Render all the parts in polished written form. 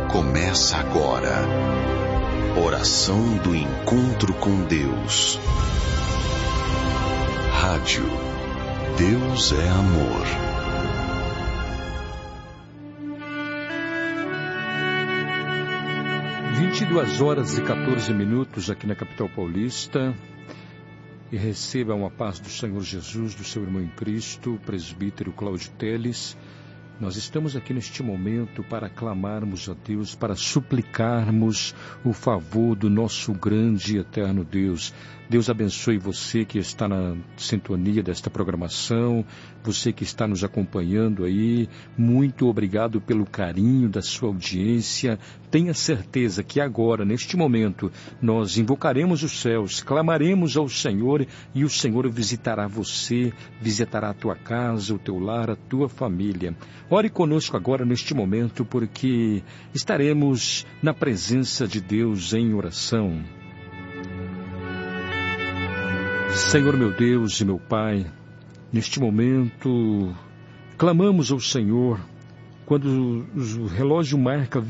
Começa agora. Oração do encontro com Deus. Rádio Deus é Amor. (22h14) aqui na capital paulista. E recebam a paz do Senhor Jesus, do seu irmão em Cristo, o presbítero Cláudio Teles. Nós estamos aqui neste momento para clamarmos a Deus, para suplicarmos o favor do nosso grande e eterno Deus. Deus abençoe você que está na sintonia desta programação, você que está nos acompanhando aí. Muito obrigado pelo carinho da sua audiência. Tenha certeza que agora, neste momento, nós invocaremos os céus, clamaremos ao Senhor e o Senhor visitará você, visitará a tua casa, o teu lar, a tua família. Ore conosco agora neste momento, porque estaremos na presença de Deus em oração. Senhor meu Deus e meu Pai, neste momento clamamos ao Senhor quando o relógio marca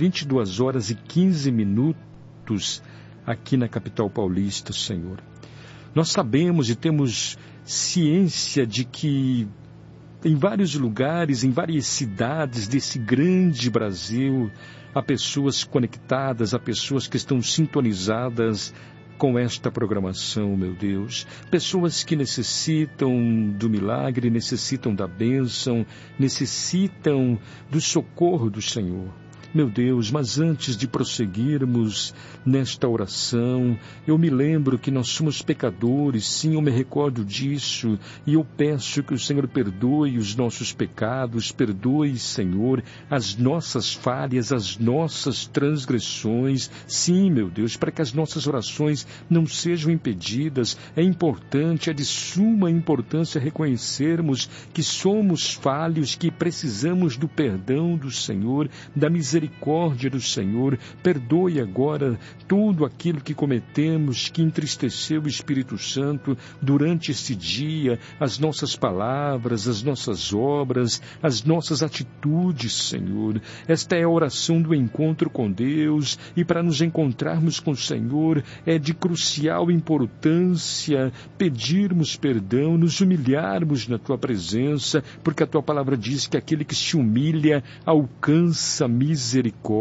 22h15 aqui na capital paulista, Senhor. Nós sabemos e temos ciência de que em vários lugares, em várias cidades desse grande Brasil, há pessoas conectadas, há pessoas que estão sintonizadas com esta programação, meu Deus. Pessoas que necessitam do milagre, necessitam da bênção, necessitam do socorro do Senhor. Meu Deus, mas antes de prosseguirmos nesta oração, eu me lembro que nós somos pecadores, sim, eu me recordo disso, e eu peço que o Senhor perdoe os nossos pecados, perdoe, Senhor, as nossas falhas, as nossas transgressões, sim, meu Deus, para que as nossas orações não sejam impedidas. É importante, é de suma importância reconhecermos que somos falhos, que precisamos do perdão do Senhor, da misericórdia do Senhor. Perdoe agora tudo aquilo que cometemos, que entristeceu o Espírito Santo durante este dia, as nossas palavras, as nossas obras, as nossas atitudes, Senhor. Esta é a oração do encontro com Deus, e para nos encontrarmos com o Senhor é de crucial importância pedirmos perdão, nos humilharmos na Tua presença, porque a Tua palavra diz que aquele que se humilha alcança misericórdia.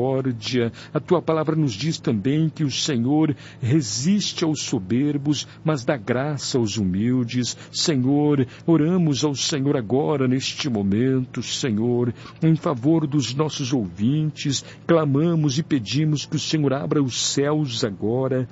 A Tua palavra nos diz também que o Senhor resiste aos soberbos, mas dá graça aos humildes. Senhor, oramos ao Senhor agora, neste momento, Senhor, em favor dos nossos ouvintes, clamamos e pedimos que o Senhor abra os céus agora.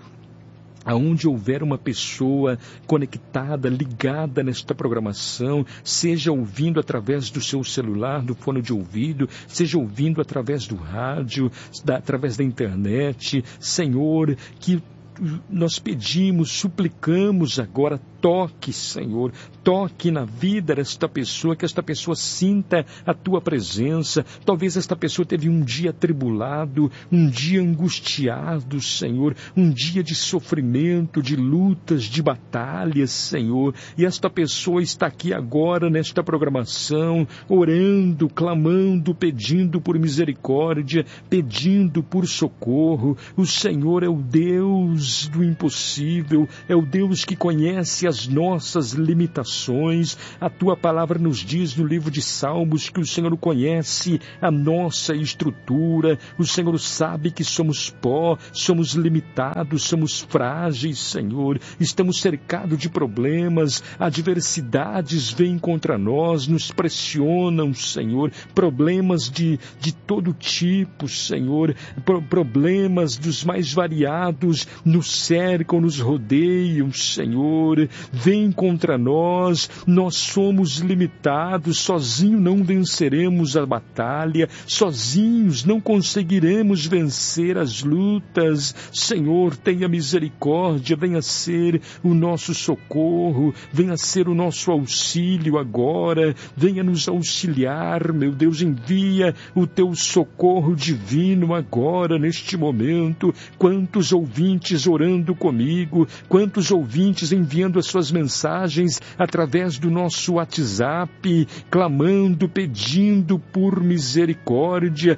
Aonde houver uma pessoa conectada, ligada nesta programação, seja ouvindo através do seu celular, do fone de ouvido, seja ouvindo através do rádio, através da internet, Senhor, que nós pedimos, suplicamos agora, toque, Senhor, toque na vida desta pessoa, que esta pessoa sinta a Tua presença. Talvez esta pessoa teve um dia atribulado, um dia angustiado, Senhor, um dia de sofrimento, de lutas, de batalhas, Senhor, e esta pessoa está aqui agora nesta programação, orando, clamando, pedindo por misericórdia, pedindo por socorro. O Senhor é o Deus do impossível, é o Deus que conhece as nossas limitações. A Tua palavra nos diz no livro de Salmos que o Senhor conhece a nossa estrutura, o Senhor sabe que somos pó, somos limitados, somos frágeis, Senhor, estamos cercados de problemas, adversidades vêm contra nós, nos pressionam, Senhor, problemas de todo tipo, Senhor, problemas dos mais variados, nos cercam, nos rodeiam, Senhor, vem contra nós somos limitados, sozinhos não venceremos a batalha, sozinhos não conseguiremos vencer as lutas. Senhor, tenha misericórdia, venha ser o nosso socorro, venha ser o nosso auxílio agora, venha nos auxiliar, meu Deus, envia o Teu socorro divino agora, neste momento. Quantos ouvintes orando comigo, quantos ouvintes enviando as suas mensagens através através do nosso WhatsApp, clamando, pedindo por misericórdia,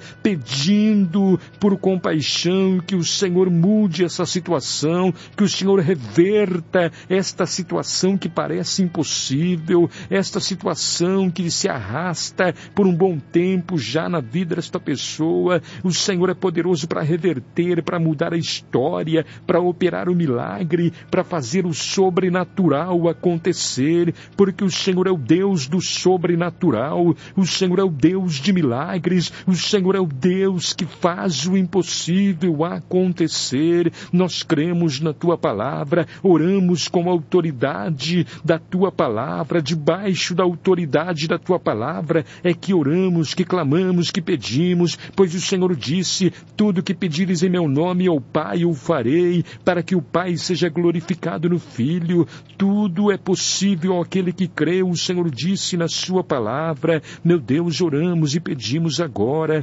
pedindo por compaixão, que o Senhor mude essa situação, que o Senhor reverta esta situação que parece impossível, esta situação que se arrasta por um bom tempo já na vida desta pessoa. O Senhor é poderoso para reverter, para mudar a história, para operar o milagre, para fazer o sobrenatural acontecer, porque o Senhor é o Deus do sobrenatural, o Senhor é o Deus de milagres, o Senhor é o Deus que faz o impossível acontecer. Nós cremos na Tua palavra, oramos com a autoridade da Tua palavra, debaixo da autoridade da Tua palavra é que oramos, que clamamos, que pedimos, pois o Senhor disse: tudo que pedires em meu nome ao Pai eu farei, para que o Pai seja glorificado no Filho. Tudo é possível àquele que crê, o Senhor disse na sua palavra. Meu Deus, oramos e pedimos agora.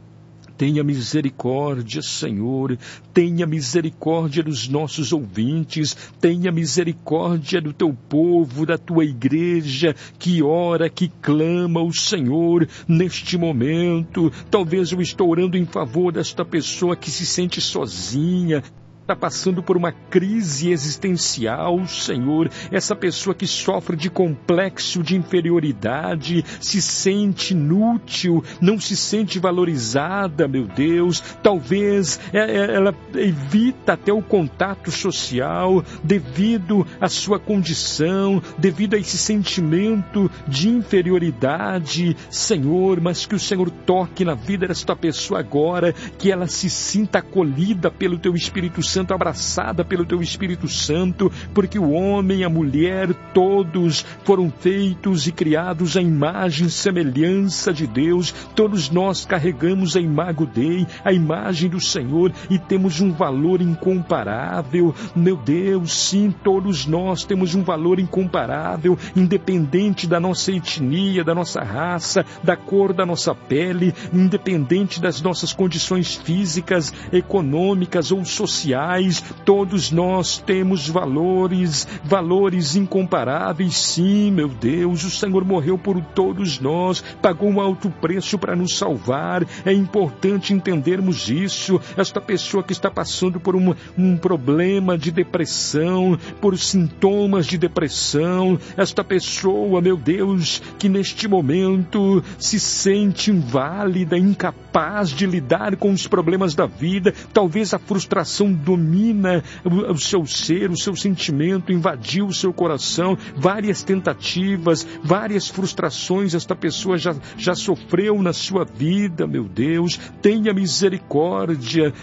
Tenha misericórdia, Senhor, tenha misericórdia dos nossos ouvintes, tenha misericórdia do Teu povo, da Tua igreja, que ora, que clama ao Senhor neste momento. Talvez eu estou orando em favor desta pessoa que se sente sozinha, está passando por uma crise existencial, Senhor, essa pessoa que sofre de complexo de inferioridade, se sente inútil, não se sente valorizada, meu Deus, talvez ela evita até o contato social devido à sua condição, devido a esse sentimento de inferioridade, Senhor, mas que o Senhor toque na vida desta pessoa agora, que ela se sinta acolhida pelo Teu Espírito Santo, abraçada pelo Teu Espírito Santo, porque o homem e a mulher, todos foram feitos e criados à imagem e semelhança de Deus. Todos nós carregamos a imago Dei, a imagem do Senhor, e temos um valor incomparável. Meu Deus, sim, todos nós temos um valor incomparável, independente da nossa etnia, da nossa raça, da cor da nossa pele, independente das nossas condições físicas, econômicas ou sociais. Todos nós temos valores incomparáveis. Sim, meu Deus, o Senhor morreu por todos nós, pagou um alto preço para nos salvar. É importante entendermos isso. Esta pessoa que está passando por um problema de depressão, por sintomas de depressão, esta pessoa, meu Deus, que neste momento se sente inválida, incapaz de lidar com os problemas da vida, talvez a frustração domina o seu ser, o seu sentimento, invadiu o seu coração, várias tentativas, várias frustrações esta pessoa já sofreu na sua vida, meu Deus. Tenha misericórdia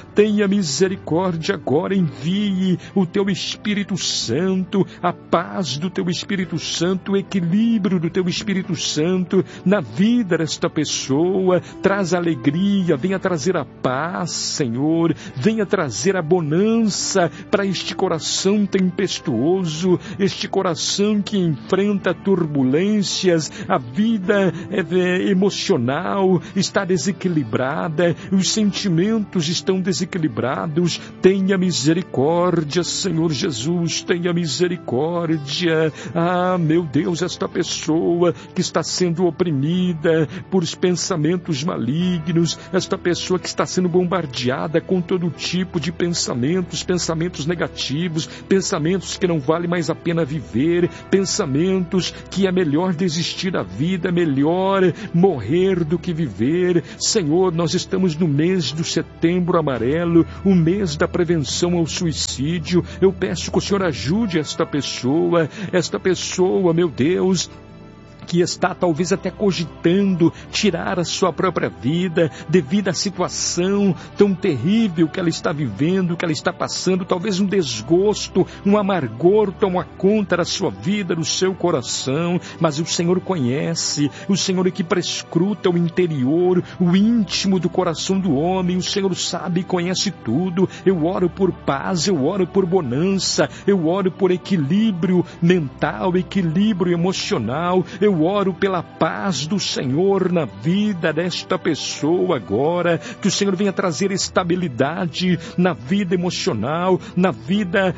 agora, envie o Teu Espírito Santo, a paz do Teu Espírito Santo, o equilíbrio do Teu Espírito Santo na vida desta pessoa. Traz alegria, venha trazer a paz, Senhor, venha trazer a bonança para este coração tempestuoso, este coração que enfrenta turbulências. A vida emocional está desequilibrada, os sentimentos estão desequilibrados. Tenha misericórdia, Senhor Jesus, tenha misericórdia. Ah, meu Deus, esta pessoa que está sendo oprimida por pensamentos malignos, esta pessoa que está sendo bombardeada com todo tipo de pensamentos negativos, pensamentos que não vale mais a pena viver, pensamentos que é melhor desistir da vida, melhor morrer do que viver. Senhor, nós estamos no mês do Setembro Amarelo, o mês da prevenção ao suicídio. Eu peço que o Senhor ajude esta pessoa, meu Deus, que está talvez até cogitando tirar a sua própria vida devido à situação tão terrível que ela está vivendo, que ela está passando. Talvez um desgosto, um amargor toma conta da sua vida, do seu coração, mas o Senhor conhece, o Senhor é que prescruta o interior, o íntimo do coração do homem. O Senhor sabe e conhece tudo. Eu oro por paz, eu oro por bonança, eu oro por equilíbrio mental, equilíbrio emocional, eu eu oro pela paz do Senhor na vida desta pessoa agora, que o Senhor venha trazer estabilidade na vida emocional, na vida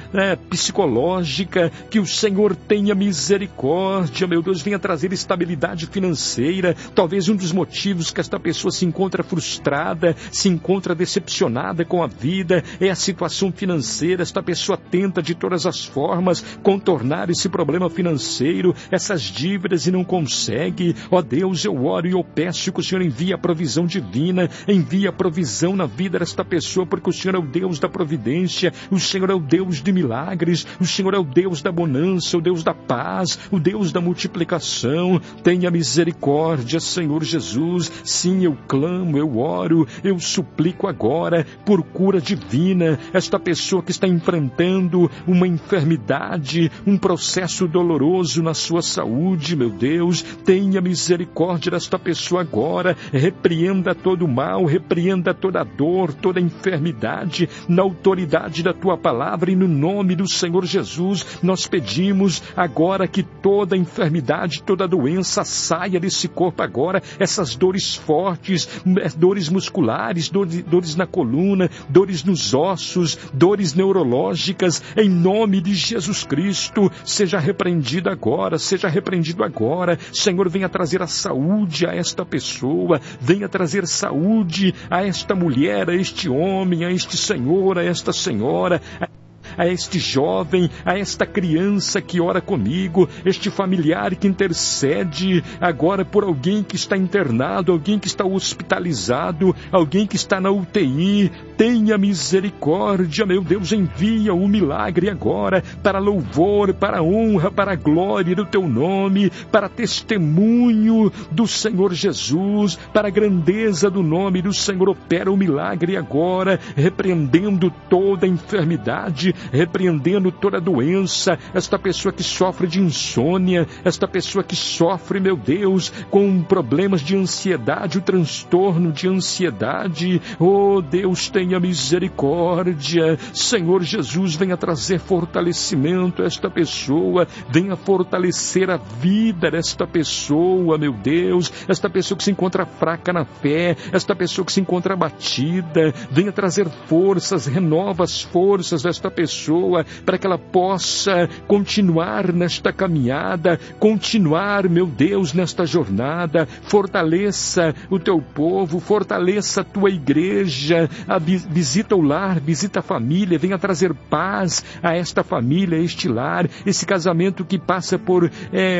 psicológica, que o Senhor tenha misericórdia, meu Deus, venha trazer estabilidade financeira. Talvez um dos motivos que esta pessoa se encontra frustrada, se encontra decepcionada com a vida, é a situação financeira. Esta pessoa tenta de todas as formas contornar esse problema financeiro, essas dívidas, e não consegue. Ó Deus, eu oro e eu peço que o Senhor envie a provisão divina, envie a provisão na vida desta pessoa, porque o Senhor é o Deus da providência, o Senhor é o Deus de milagres, o Senhor é o Deus da bonança, o Deus da paz, o Deus da multiplicação. Tenha misericórdia, Senhor Jesus. Sim, eu clamo, eu oro, eu suplico agora por cura divina. Esta pessoa que está enfrentando uma enfermidade, um processo doloroso na sua saúde, meu Deus, tenha misericórdia desta pessoa agora. Repreenda todo o mal, repreenda toda a dor, toda a enfermidade, na autoridade da Tua palavra, e no nome do Senhor Jesus, nós pedimos agora que toda enfermidade, toda doença saia desse corpo agora, essas dores fortes, dores musculares, dores na coluna, dores nos ossos, dores neurológicas, em nome de Jesus Cristo, seja repreendido agora, seja repreendido agora. Senhor, venha trazer a saúde a esta pessoa, venha trazer saúde a esta mulher, a este homem, a este senhor, a esta senhora, a este jovem, a esta criança que ora comigo, este familiar que intercede agora por alguém que está internado, alguém que está hospitalizado, alguém que está na UTI. Tenha misericórdia, meu Deus, envia o milagre agora, para louvor, para honra, para a glória do Teu nome, para testemunho do Senhor Jesus, para a grandeza do nome do Senhor. Opera o milagre agora, repreendendo toda enfermidade, repreendendo toda doença. Esta pessoa que sofre de insônia, esta pessoa que sofre, meu Deus, com problemas de ansiedade, o transtorno de ansiedade. Oh Deus, tenha misericórdia. Senhor Jesus, venha trazer fortalecimento a esta pessoa, venha fortalecer a vida desta pessoa, meu Deus, esta pessoa que se encontra fraca na fé, esta pessoa que se encontra abatida, venha trazer forças, renova as forças desta pessoa, para que ela possa continuar nesta caminhada, continuar, meu Deus, nesta jornada. Fortaleça o Teu povo, fortaleça a Tua igreja, visita o lar, visita a família, venha trazer paz a esta família, a este lar, esse casamento que passa por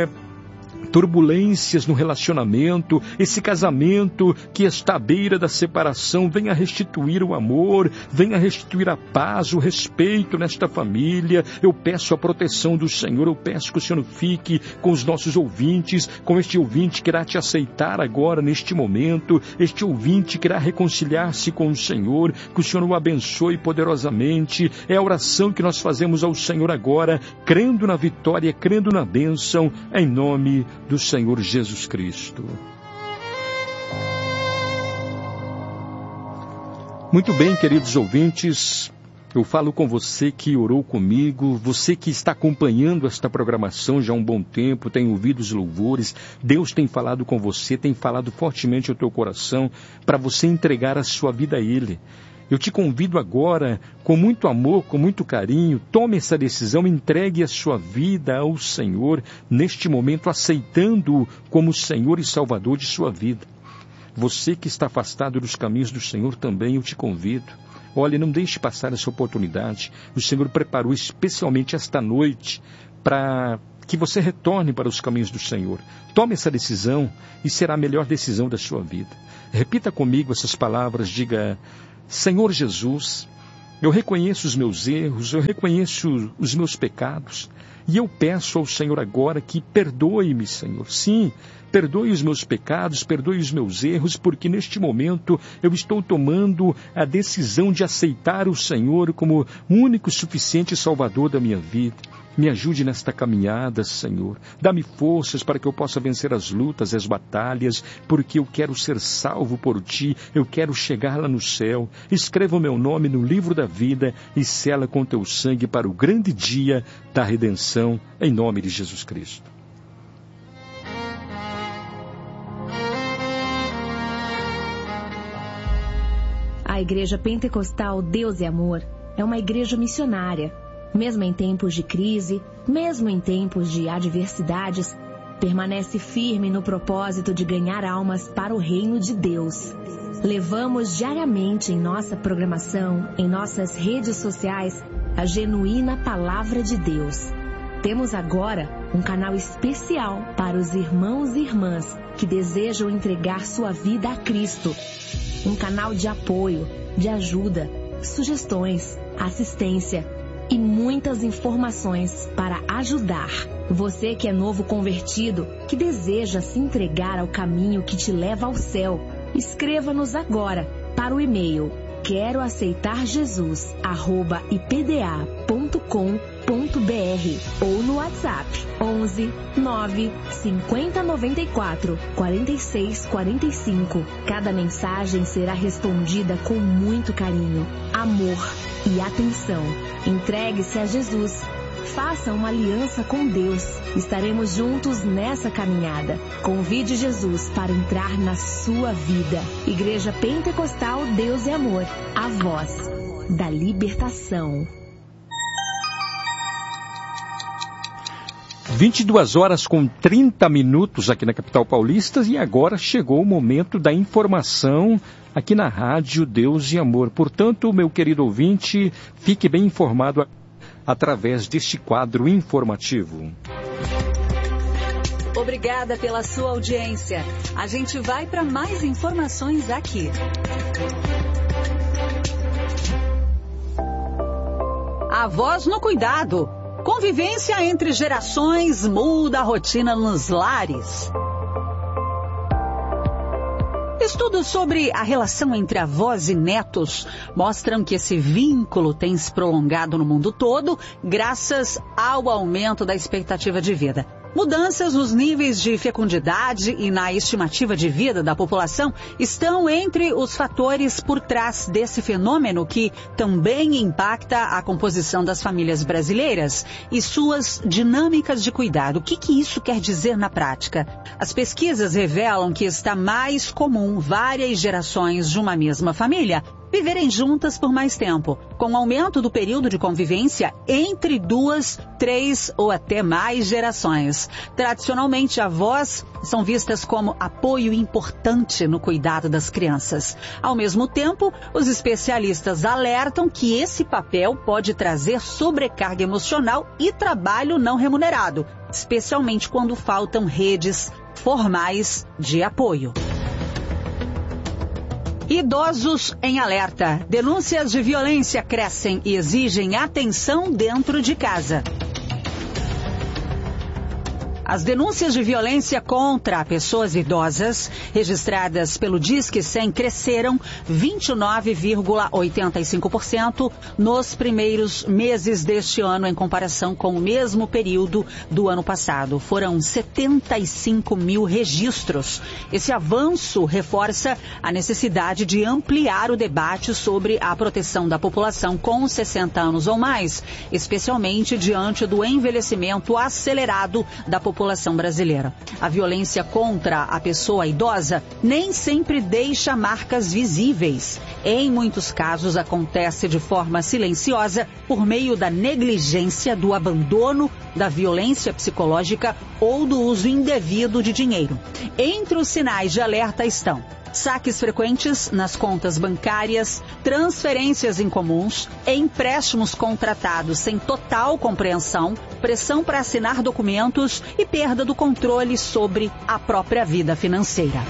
turbulências no relacionamento, esse casamento que está à beira da separação. Venha restituir o amor, venha restituir a paz, o respeito nesta família. Eu peço a proteção do Senhor, eu peço que o Senhor fique com os nossos ouvintes, com este ouvinte que irá Te aceitar agora neste momento, este ouvinte que irá reconciliar-se com o Senhor, que o Senhor o abençoe poderosamente. É a oração que nós fazemos ao Senhor agora, crendo na vitória, crendo na bênção, em nome do Senhor Jesus Cristo. Muito bem, queridos ouvintes, eu falo com você que orou comigo, você que está acompanhando esta programação já há um bom tempo, tem ouvido os louvores. Deus tem falado com você, tem falado fortemente ao teu coração, para você entregar a sua vida a Ele. Eu te convido agora, com muito amor, com muito carinho, tome essa decisão, entregue a sua vida ao Senhor, neste momento, aceitando-o como Senhor e Salvador de sua vida. Você que está afastado dos caminhos do Senhor também, eu te convido. Olha, não deixe passar essa oportunidade. O Senhor preparou especialmente esta noite para que você retorne para os caminhos do Senhor. Tome essa decisão e será a melhor decisão da sua vida. Repita comigo essas palavras, diga: Senhor Jesus, eu reconheço os meus erros, eu reconheço os meus pecados, e eu peço ao Senhor agora que perdoe-me, Senhor. Sim, perdoe os meus pecados, perdoe os meus erros, porque neste momento eu estou tomando a decisão de aceitar o Senhor como único e suficiente Salvador da minha vida. Me ajude nesta caminhada, Senhor. Dá-me forças para que eu possa vencer as lutas, as batalhas, porque eu quero ser salvo por Ti, eu quero chegar lá no céu. Escreva o meu nome no livro da vida e sela com Teu sangue para o grande dia da redenção, em nome de Jesus Cristo. A Igreja Pentecostal Deus é Amor é uma igreja missionária. Mesmo em tempos de crise, mesmo em tempos de adversidades, permanece firme no propósito de ganhar almas para o reino de Deus. Levamos diariamente em nossa programação, em nossas redes sociais, a genuína Palavra de Deus. Temos agora um canal especial para os irmãos e irmãs que desejam entregar sua vida a Cristo. Um canal de apoio, de ajuda, sugestões, assistência e muitas informações para ajudar. Você que é novo convertido, que deseja se entregar ao caminho que te leva ao céu, escreva-nos agora para o e-mail queroaceitarjesus@ipda.com.br ou no WhatsApp 11 9 50 94 46 45. Cada mensagem será respondida com muito carinho, amor e atenção. Entregue-se a Jesus. Faça uma aliança com Deus. Estaremos juntos nessa caminhada. Convide Jesus para entrar na sua vida. Igreja Pentecostal Deus é Amor. A voz da libertação. 22h30 aqui na capital paulista, e agora chegou o momento da informação aqui na Rádio Deus e Amor. Portanto, meu querido ouvinte, fique bem informado através deste quadro informativo. Obrigada pela sua audiência. A gente vai para mais informações aqui. A voz no cuidado. Convivência entre gerações muda a rotina nos lares. Estudos sobre a relação entre avós e netos mostram que esse vínculo tem se prolongado no mundo todo graças ao aumento da expectativa de vida. Mudanças nos níveis de fecundidade e na estimativa de vida da população estão entre os fatores por trás desse fenômeno que também impacta a composição das famílias brasileiras e suas dinâmicas de cuidado. O que isso quer dizer na prática? As pesquisas revelam que está mais comum várias gerações de uma mesma família viverem juntas por mais tempo, com o aumento do período de convivência entre 2, 3 ou até mais gerações. Tradicionalmente, avós são vistas como apoio importante no cuidado das crianças. Ao mesmo tempo, os especialistas alertam que esse papel pode trazer sobrecarga emocional e trabalho não remunerado, especialmente quando faltam redes formais de apoio. Idosos em alerta. Denúncias de violência crescem e exigem atenção dentro de casa. As denúncias de violência contra pessoas idosas registradas pelo Disque 100 cresceram 29,85% nos primeiros meses deste ano em comparação com o mesmo período do ano passado. Foram 75 mil registros. Esse avanço reforça a necessidade de ampliar o debate sobre a proteção da população com 60 anos ou mais, especialmente diante do envelhecimento acelerado da população brasileira. A violência contra a pessoa idosa nem sempre deixa marcas visíveis. Em muitos casos, acontece de forma silenciosa por meio da negligência, do abandono, da violência psicológica ou do uso indevido de dinheiro. Entre os sinais de alerta estão saques frequentes nas contas bancárias, transferências incomuns, empréstimos contratados sem total compreensão, pressão para assinar documentos e perda do controle sobre a própria vida financeira.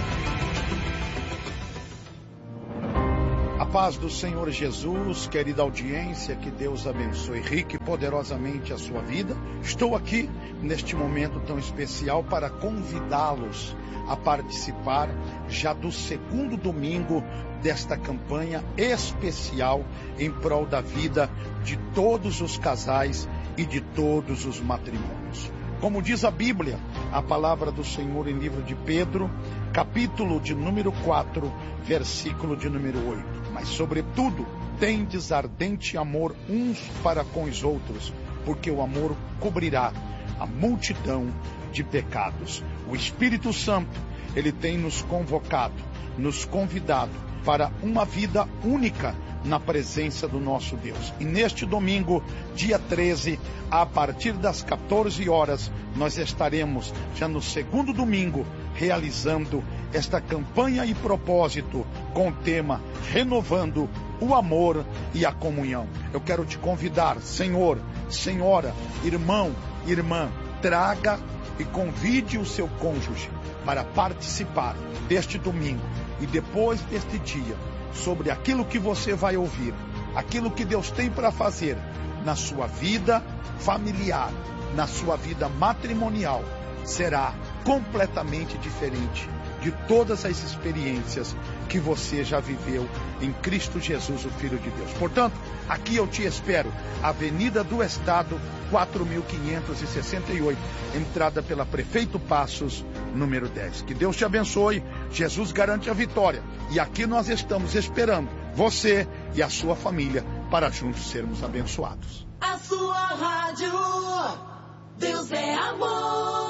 A paz do Senhor Jesus, querida audiência, que Deus abençoe rica e poderosamente a sua vida. Estou aqui neste momento tão especial para convidá-los a participar já do segundo domingo desta campanha especial em prol da vida de todos os casais e de todos os matrimônios. Como diz a Bíblia, a palavra do Senhor em livro de Pedro, capítulo de número 4, versículo de número 8. Mas sobretudo, tendes ardente amor uns para com os outros, porque o amor cobrirá a multidão de pecados. O Espírito Santo, ele tem nos convocado, nos convidado para uma vida única na presença do nosso Deus. E neste domingo, dia 13, a partir das 14 horas, nós estaremos já no segundo domingo realizando esta campanha e propósito com o tema Renovando o Amor e a Comunhão. Eu quero te convidar, senhor, senhora, irmão, irmã, traga e convide o seu cônjuge para participar deste domingo e depois deste dia, sobre aquilo que você vai ouvir, aquilo que Deus tem para fazer na sua vida familiar, na sua vida matrimonial, será completamente diferente de todas as experiências que você já viveu em Cristo Jesus, o Filho de Deus. Portanto, aqui eu te espero, Avenida do Estado, 4.568, entrada pela Prefeito Passos, número 10. Que Deus te abençoe, Jesus garante a vitória. E aqui nós estamos esperando você e a sua família para juntos sermos abençoados. A sua rádio, Deus é amor.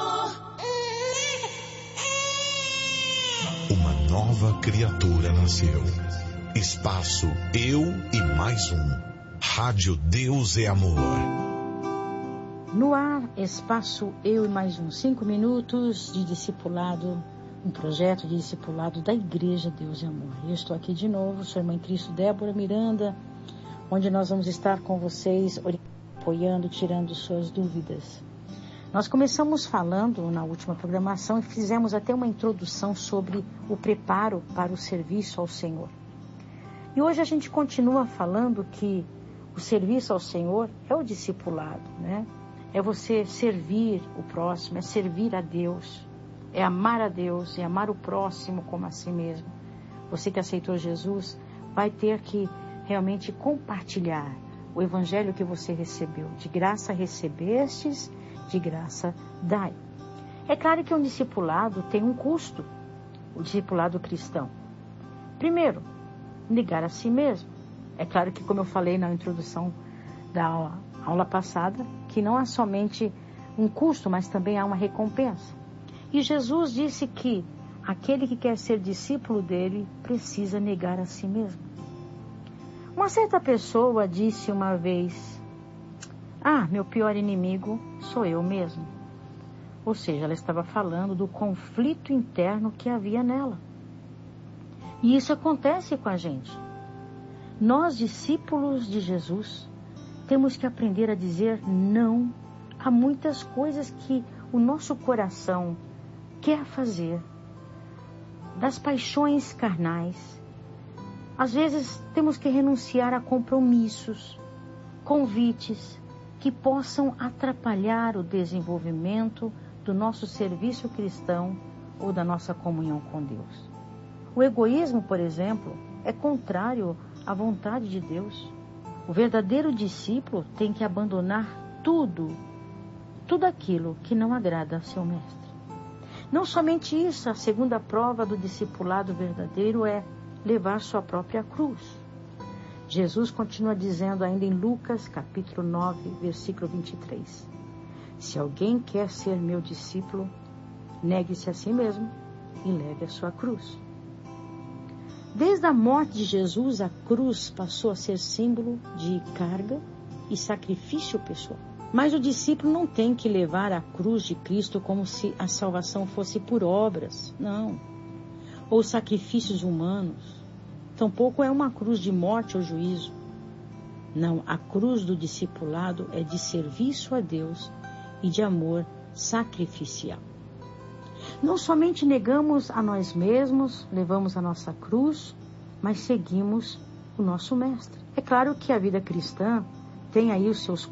Uma nova criatura nasceu. Espaço Eu e Mais Um. Rádio Deus é Amor. No ar, Espaço Eu e Mais Um. 5 minutos de discipulado, um projeto de discipulado da Igreja Deus é Amor. Eu estou aqui de novo, sou a irmã em Cristo Débora Miranda, onde nós vamos estar com vocês, apoiando, tirando suas dúvidas. Nós começamos falando na última programação e fizemos até uma introdução sobre o preparo para o serviço ao Senhor. E hoje a gente continua falando que o serviço ao Senhor é o discipulado, né? É você servir o próximo, é servir a Deus, é amar a Deus, é amar o próximo como a si mesmo. Você que aceitou Jesus vai ter que realmente compartilhar o evangelho que você recebeu. De graça recebestes, de graça dai. É claro que um discipulado tem um custo, o discipulado cristão. Primeiro, negar a si mesmo. É claro que, como eu falei na introdução da aula passada, que não há somente um custo, mas também há uma recompensa. E Jesus disse que aquele que quer ser discípulo dele precisa negar a si mesmo. Uma certa pessoa disse uma vez: meu pior inimigo sou eu mesmo. Ou seja, ela estava falando do conflito interno que havia nela. E isso acontece com a gente. Nós, discípulos de Jesus, temos que aprender a dizer não a muitas coisas que o nosso coração quer fazer, das paixões carnais. Às vezes temos que renunciar a compromissos, convites que possam atrapalhar o desenvolvimento do nosso serviço cristão ou da nossa comunhão com Deus. O egoísmo, por exemplo, é contrário à vontade de Deus. O verdadeiro discípulo tem que abandonar tudo aquilo que não agrada ao seu mestre. Não somente isso, a segunda prova do discipulado verdadeiro é levar sua própria cruz. Jesus continua dizendo ainda em Lucas, capítulo 9, versículo 23. Se alguém quer ser meu discípulo, negue-se a si mesmo e leve a sua cruz. Desde a morte de Jesus, a cruz passou a ser símbolo de carga e sacrifício pessoal. Mas o discípulo não tem que levar a cruz de Cristo como se a salvação fosse por obras, não. Ou sacrifícios humanos. Tampouco é uma cruz de morte ou juízo. Não, a cruz do discipulado é de serviço a Deus e de amor sacrificial. Não somente negamos a nós mesmos, levamos a nossa cruz, mas seguimos o nosso mestre. É claro que a vida cristã tem aí os seus